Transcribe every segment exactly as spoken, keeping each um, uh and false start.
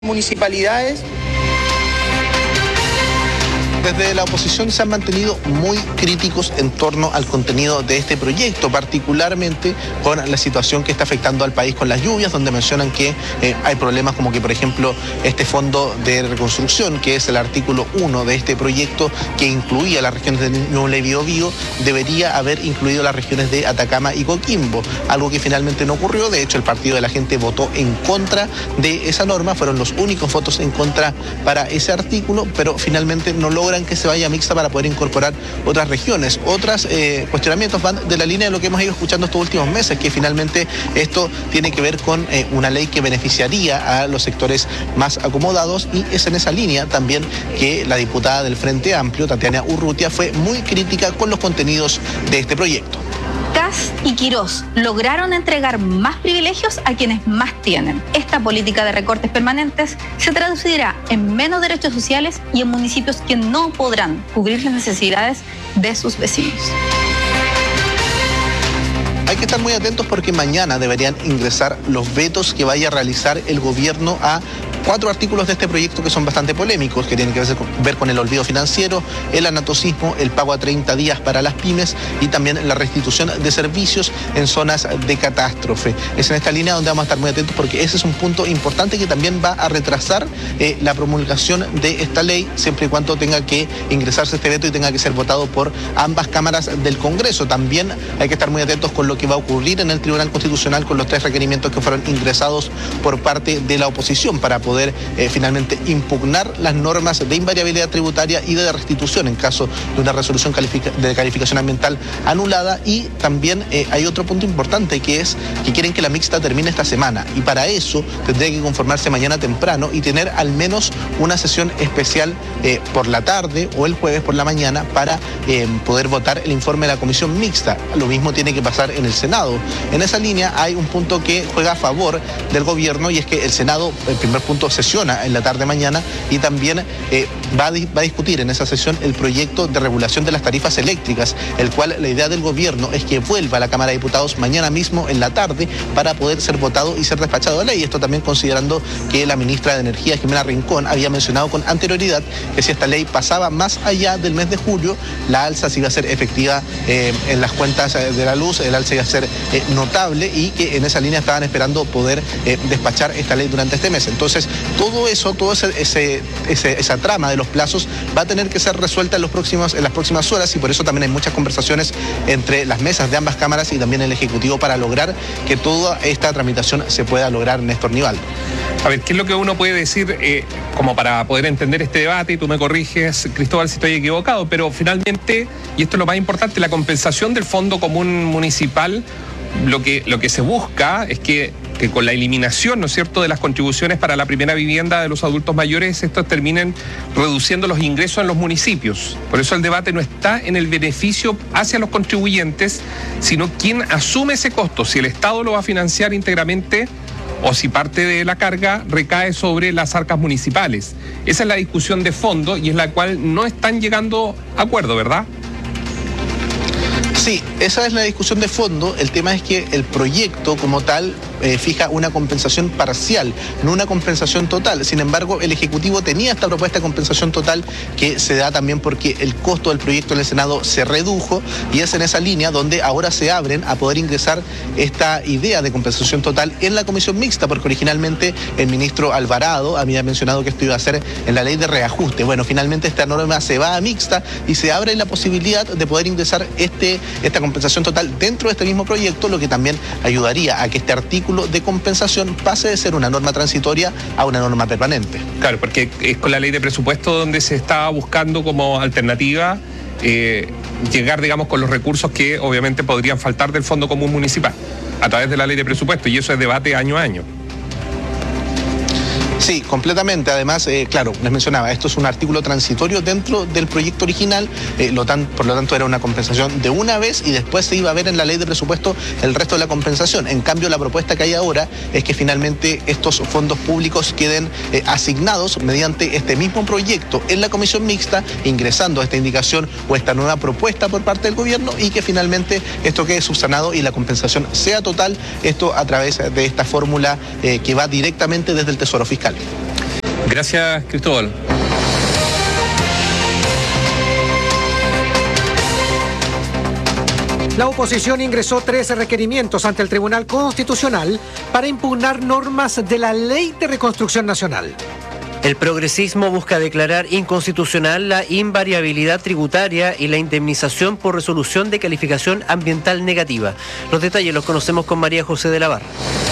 municipalidades. Desde la oposición se han mantenido muy críticos en torno al contenido de este proyecto, particularmente con la situación que está afectando al país con las lluvias, donde mencionan que eh, hay problemas como que, por ejemplo, este fondo de reconstrucción, que es el artículo uno de este proyecto, que incluía las regiones de Ñuble y Biobío, debería haber incluido las regiones de Atacama y Coquimbo, algo que finalmente no ocurrió. De hecho, el Partido de la Gente votó en contra de esa norma, fueron los únicos votos en contra para ese artículo, pero finalmente no logra que se vaya mixta para poder incorporar otras regiones. Otros eh, cuestionamientos van de la línea de lo que hemos ido escuchando estos últimos meses, que finalmente esto tiene que ver con eh, una ley que beneficiaría a los sectores más acomodados, y es en esa línea también que la diputada del Frente Amplio, Tatiana Urrutia, fue muy crítica con los contenidos de este proyecto. Kast y Quirós lograron entregar más privilegios a quienes más tienen. Esta política de recortes permanentes se traducirá en menos derechos sociales y en municipios que no podrán cubrir las necesidades de sus vecinos. Hay que estar muy atentos porque mañana deberían ingresar los vetos que vaya a realizar el gobierno a cuatro artículos de este proyecto que son bastante polémicos, que tienen que ver con el olvido financiero, el anatocismo, el pago a treinta días para las pymes y también la restitución de servicios en zonas de catástrofe. Es en esta línea donde vamos a estar muy atentos, porque ese es un punto importante que también va a retrasar eh, la promulgación de esta ley, siempre y cuando tenga que ingresarse este veto y tenga que ser votado por ambas cámaras del Congreso. También hay que estar muy atentos con lo que va a ocurrir en el Tribunal Constitucional con los tres requerimientos que fueron ingresados por parte de la oposición para poder poder eh, finalmente impugnar las normas de invariabilidad tributaria y de restitución en caso de una resolución calific- de calificación ambiental anulada. Y también eh, hay otro punto importante, que es que quieren que la mixta termine esta semana, y para eso tendría que conformarse mañana temprano y tener al menos una sesión especial eh, por la tarde o el jueves por la mañana para eh, poder votar el informe de la comisión mixta. Lo mismo tiene que pasar en el Senado. En esa línea hay un punto que juega a favor del gobierno, y es que el Senado, el primer punto, sesiona en la tarde mañana, y también eh, va, a, va a discutir en esa sesión el proyecto de regulación de las tarifas eléctricas, el cual la idea del gobierno es que vuelva a la Cámara de Diputados mañana mismo en la tarde para poder ser votado y ser despachado a ley. Esto también considerando que la ministra de Energía, Jimena Rincón, había mencionado con anterioridad que si esta ley pasaba más allá del mes de julio, la alza se iba a ser efectiva eh, en las cuentas de la luz, el alza iba a ser eh, notable, y que en esa línea estaban esperando poder eh, despachar esta ley durante este mes. Entonces, todo eso, todo ese, ese, ese, esa trama de los plazos va a tener que ser resuelta en, los próximos, en las próximas horas, y por eso también hay muchas conversaciones entre las mesas de ambas cámaras y también el Ejecutivo para lograr que toda esta tramitación se pueda lograr, Néstor Nival. A ver, ¿qué es lo que uno puede decir eh, como para poder entender este debate? Y tú me corriges, Cristóbal, si estoy equivocado, pero finalmente, y esto es lo más importante, la compensación del Fondo Común Municipal, lo que, lo que se busca es que, que con la eliminación, ¿no es cierto?, de las contribuciones para la primera vivienda de los adultos mayores, estos terminen reduciendo los ingresos en los municipios. Por eso el debate no está en el beneficio hacia los contribuyentes, sino quién asume ese costo, si el Estado lo va a financiar íntegramente o si parte de la carga recae sobre las arcas municipales. Esa es la discusión de fondo, y es la cual no están llegando a acuerdo, ¿verdad? Sí, esa es la discusión de fondo. El tema es que el proyecto como tal eh, fija una compensación parcial, no una compensación total. Sin embargo, el Ejecutivo tenía esta propuesta de compensación total, que se da también porque el costo del proyecto en el Senado se redujo, y es en esa línea donde ahora se abren a poder ingresar esta idea de compensación total en la comisión mixta, porque originalmente el ministro Alvarado había mencionado que esto iba a ser en la ley de reajuste. Bueno, finalmente esta norma se va a mixta y se abre la posibilidad de poder ingresar este esta compensación total dentro de este mismo proyecto, lo que también ayudaría a que este artículo de compensación pase de ser una norma transitoria a una norma permanente. Claro, porque es con la ley de presupuesto donde se está buscando como alternativa eh, llegar, digamos, con los recursos que obviamente podrían faltar del Fondo Común Municipal a través de la ley de presupuesto, y eso es debate año a año. Sí, completamente. Además, eh, claro, les mencionaba, esto es un artículo transitorio dentro del proyecto original, eh, lo tan, por lo tanto era una compensación de una vez, y después se iba a ver en la ley de presupuesto el resto de la compensación. En cambio, la propuesta que hay ahora es que finalmente estos fondos públicos queden eh, asignados mediante este mismo proyecto en la comisión mixta, ingresando esta indicación o esta nueva propuesta por parte del gobierno, y que finalmente esto quede subsanado y la compensación sea total, esto a través de esta fórmula eh, que va directamente desde el Tesoro Fiscal. Gracias, Cristóbal. La oposición ingresó tres requerimientos ante el Tribunal Constitucional para impugnar normas de la Ley de Reconstrucción Nacional. El progresismo busca declarar inconstitucional la invariabilidad tributaria y la indemnización por resolución de calificación ambiental negativa. Los detalles los conocemos con María José de la Barra.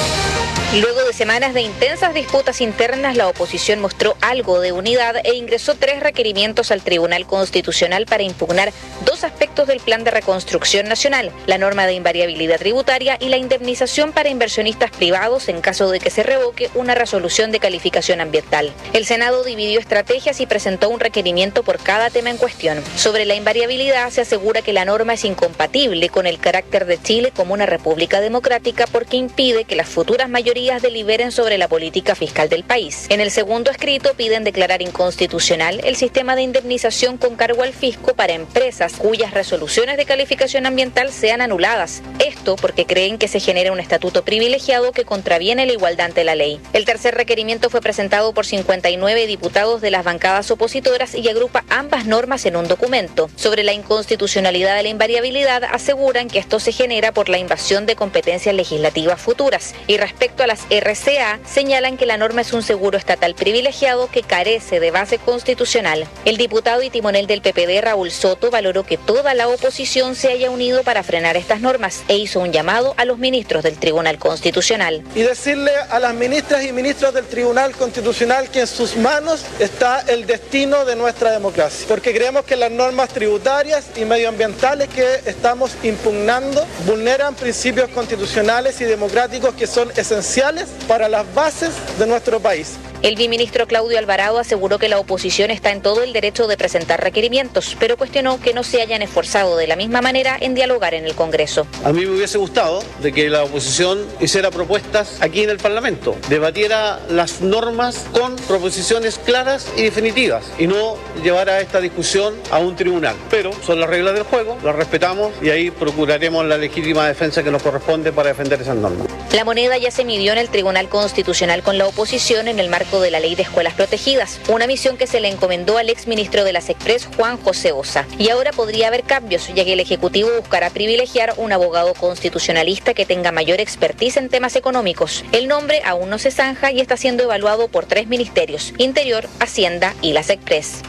Luego de semanas de intensas disputas internas, la oposición mostró algo de unidad e ingresó tres requerimientos al Tribunal Constitucional para impugnar dos aspectos del Plan de Reconstrucción Nacional, la norma de invariabilidad tributaria y la indemnización para inversionistas privados en caso de que se revoque una resolución de calificación ambiental. El Senado dividió estrategias y presentó un requerimiento por cada tema en cuestión. Sobre la invariabilidad, se asegura que la norma es incompatible con el carácter de Chile como una república democrática porque impide que las futuras mayorías deliberen sobre la política fiscal del país. En el segundo escrito piden declarar inconstitucional el sistema de indemnización con cargo al fisco para empresas cuyas resoluciones de calificación ambiental sean anuladas. Esto porque creen que se genera un estatuto privilegiado que contraviene la igualdad ante la ley. El tercer requerimiento fue presentado por cincuenta y nueve diputados de las bancadas opositoras y agrupa ambas normas en un documento. Sobre la inconstitucionalidad de la invariabilidad, aseguran que esto se genera por la invasión de competencias legislativas futuras. Y respecto a las R C A, señalan que la norma es un seguro estatal privilegiado que carece de base constitucional. El diputado y timonel del P P D, Raúl Soto, valoró que toda la oposición se haya unido para frenar estas normas e hizo un llamado a los ministros del Tribunal Constitucional. Y decirle a las ministras y ministros del Tribunal Constitucional que en sus manos está el destino de nuestra democracia, porque creemos que las normas tributarias y medioambientales que estamos impugnando vulneran principios constitucionales y democráticos que son esenciales para las bases de nuestro país. El biministro Claudio Alvarado aseguró que la oposición está en todo el derecho de presentar requerimientos, pero cuestionó que no se hayan esforzado de la misma manera en dialogar en el Congreso. A mí me hubiese gustado de que la oposición hiciera propuestas aquí en el Parlamento, debatiera las normas con proposiciones claras y definitivas y no llevara esta discusión a un tribunal. Pero son las reglas del juego, las respetamos y ahí procuraremos la legítima defensa que nos corresponde para defender esas normas. La moneda ya se midió en el Tribunal Constitucional con la oposición en el marco de la Ley de Escuelas Protegidas, una misión que se le encomendó al exministro de las Express, Juan José Ossa. Y ahora podría haber cambios, ya que el Ejecutivo buscará privilegiar un abogado constitucionalista que tenga mayor expertise en temas económicos. El nombre aún no se zanja y está siendo evaluado por tres ministerios: Interior, Hacienda y las Express.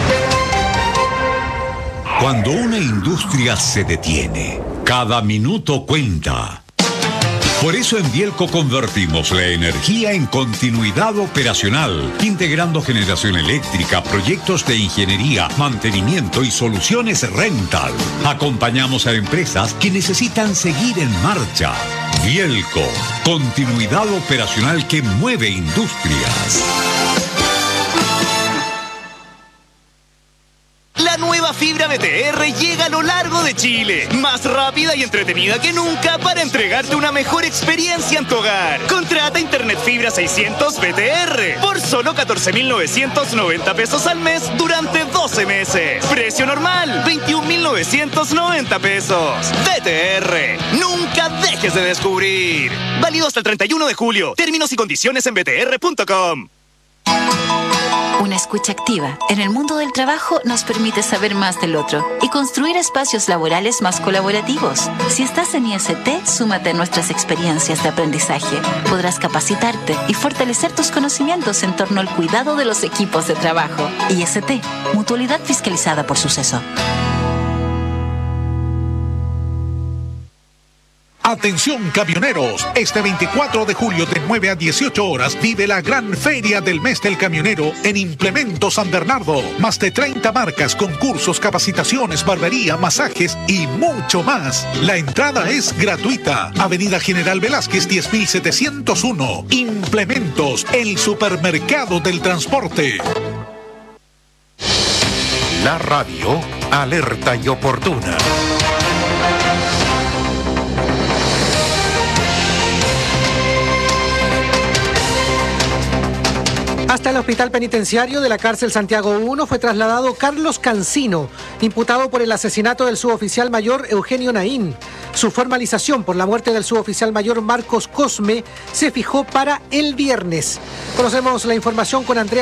Cuando una industria se detiene, cada minuto cuenta. Por eso en Bielco convertimos la energía en continuidad operacional, integrando generación eléctrica, proyectos de ingeniería, mantenimiento y soluciones rental. Acompañamos a empresas que necesitan seguir en marcha. Bielco, continuidad operacional que mueve industrias. La nueva fibra B T R llega a lo largo de Chile, más rápida y entretenida que nunca para entregarte una mejor experiencia en tu hogar. Contrata Internet Fibra seiscientos B T R por solo catorce mil novecientos noventa pesos al mes durante doce meses. Precio normal, veintiún mil novecientos noventa pesos. B T R, nunca dejes de descubrir. Válido hasta el treinta y uno de julio. Términos y condiciones en b t r punto com. Una escucha activa en el mundo del trabajo nos permite saber más del otro y construir espacios laborales más colaborativos. Si estás en I S T, súmate a nuestras experiencias de aprendizaje. Podrás capacitarte y fortalecer tus conocimientos en torno al cuidado de los equipos de trabajo. I S T, mutualidad fiscalizada por Suceso. Atención camioneros, este veinticuatro de julio de nueve a dieciocho horas vive la gran feria del mes del camionero en Implementos San Bernardo. Más de treinta marcas, concursos, capacitaciones, barbería, masajes y mucho más. La entrada es gratuita. Avenida General Velázquez diez mil setecientos uno. Implementos, el supermercado del transporte. La radio, alerta y oportuna. Hasta el hospital penitenciario de la cárcel Santiago uno fue trasladado Carlos Cancino, imputado por el asesinato del suboficial mayor Eugenio Naín. Su formalización por la muerte del suboficial mayor Marcos Cosme se fijó para el viernes. Conocemos la información con Andrea